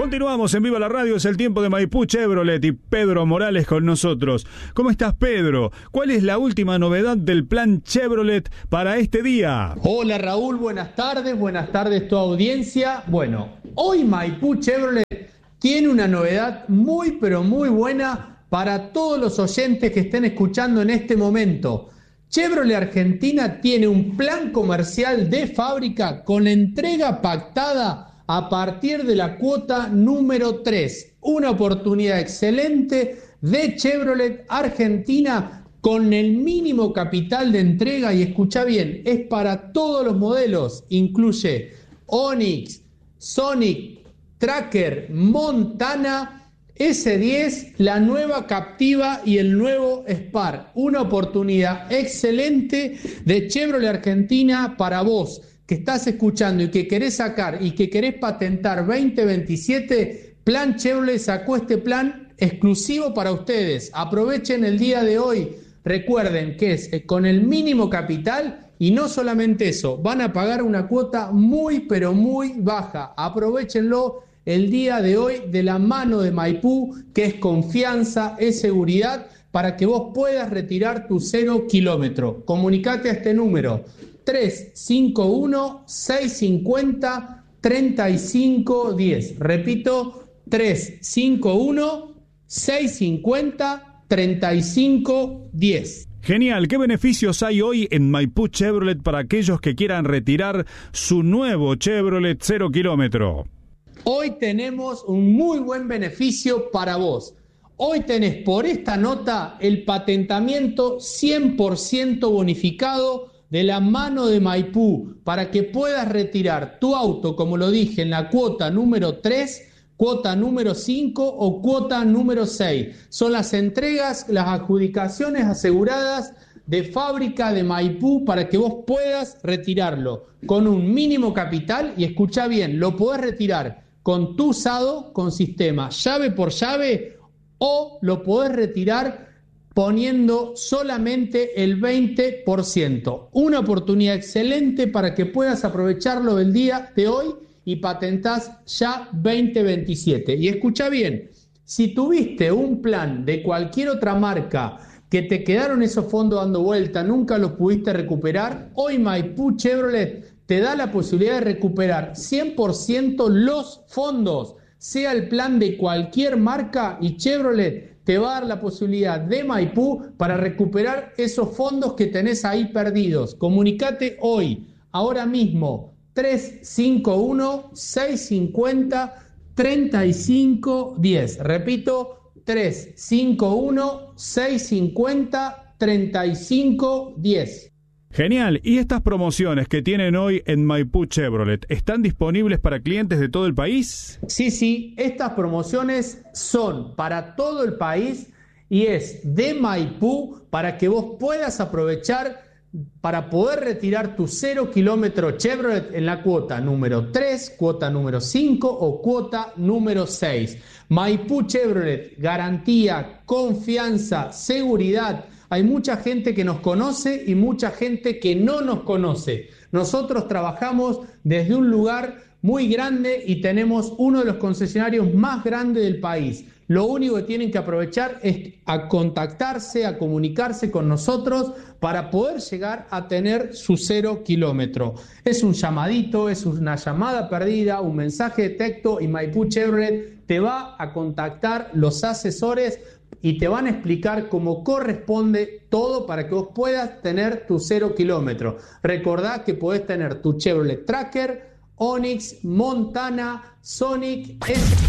Continuamos en Viva la Radio, es el tiempo de Maipú Chevrolet y Pedro Morales con nosotros. ¿Cómo estás, Pedro? ¿Cuál es la última novedad del plan Chevrolet para este día? Hola, Raúl, buenas tardes tu audiencia. Bueno, hoy Maipú Chevrolet tiene una novedad muy pero muy buena para todos los oyentes que estén escuchando en este momento. Chevrolet Argentina tiene un plan comercial de fábrica con entrega pactada a partir de la cuota número 3. Una oportunidad excelente de Chevrolet Argentina con el mínimo capital de entrega, y escucha bien, es para todos los modelos. Incluye Onix, Sonic, Tracker, Montana, S10, la nueva Captiva y el nuevo Spark. Una oportunidad excelente de Chevrolet Argentina para vos que estás escuchando y que querés sacar y que querés patentar 2027. Plan Chevrolet sacó este plan exclusivo para ustedes. Aprovechen el día de hoy. Recuerden que es con el mínimo capital, y no solamente eso, van a pagar una cuota muy pero muy baja. Aprovechenlo el día de hoy de la mano de Maipú, que es confianza, es seguridad, para que vos puedas retirar tu 0 kilómetro. Comunicate a este número 351-650-3510. Repito, 351-650-3510. Genial, ¿qué beneficios hay hoy en Maipú Chevrolet para aquellos que quieran retirar su nuevo Chevrolet 0 kilómetro? Hoy tenemos un muy buen beneficio para vos. Hoy tenés por esta nota el patentamiento 100% bonificado de la mano de Maipú para que puedas retirar tu auto, como lo dije, en la cuota número 3, cuota número 5 o cuota número 6. Son las entregas, las adjudicaciones aseguradas de fábrica de Maipú para que vos puedas retirarlo con un mínimo capital. Y escuchá bien, lo podés retirar con tu usado, con sistema llave por llave, o lo podés retirar poniendo solamente el 20%. Una oportunidad excelente para que puedas aprovecharlo el día de hoy y patentás ya 2027. Y escucha bien, si tuviste un plan de cualquier otra marca que te quedaron esos fondos dando vuelta, nunca los pudiste recuperar, hoy Maipú Chevrolet te da la posibilidad de recuperar 100% los fondos, sea el plan de cualquier marca, y Chevrolet te va a dar la posibilidad de Maipú para recuperar esos fondos que tenés ahí perdidos. Comunicate hoy, ahora mismo, 351-650-3510. Repito, 351-650-3510. Genial, ¿y estas promociones que tienen hoy en Maipú Chevrolet están disponibles para clientes de todo el país? Sí, estas promociones son para todo el país y es de Maipú para que vos puedas aprovechar para poder retirar tu 0 kilómetro Chevrolet en la cuota número 3, cuota número 5 o cuota número 6. Maipú Chevrolet, garantía, confianza, seguridad. Hay mucha gente que nos conoce y mucha gente que no nos conoce. Nosotros trabajamos desde un lugar muy grande y tenemos uno de los concesionarios más grandes del país. Lo único que tienen que aprovechar es a contactarse, a comunicarse con nosotros para poder llegar a tener su 0 kilómetro. Es un llamadito, es una llamada perdida, un mensaje de texto, y Maipú Chevrolet te va a contactar los asesores y te van a explicar cómo corresponde todo para que vos puedas tener tu 0 kilómetro. Recordá que podés tener tu Chevrolet Tracker, Onix, Montana, Sonic.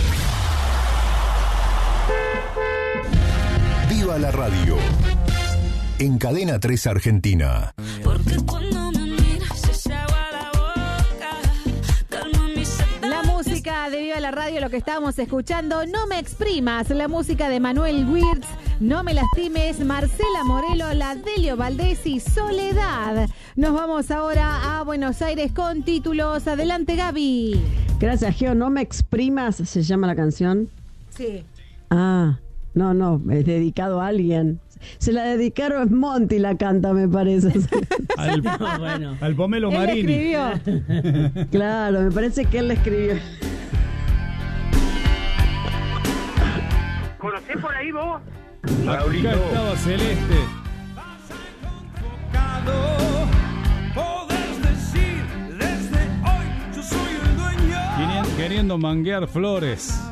Viva la radio. En Cadena 3 Argentina. Porque cuando me miras se agua la boca, calma mi sed. La música de Viva la Radio, lo que estábamos escuchando, No me exprimas, la música de Manuel Wirtz, No me lastimes, Marcela Morelo, la Delio Valdés y Soledad. Nos vamos ahora a Buenos Aires con títulos. Adelante, Gaby. Gracias, Geo. No me exprimas, se llama la canción. Sí. Ah, no, es dedicado a alguien. Se la dedicaron, Monty la canta, me parece. Al Pomelo Él Marini. escribió. Claro, me parece que él la escribió. conocés por ahí vos? Acá estaba Celeste. Queriendo manguear flores.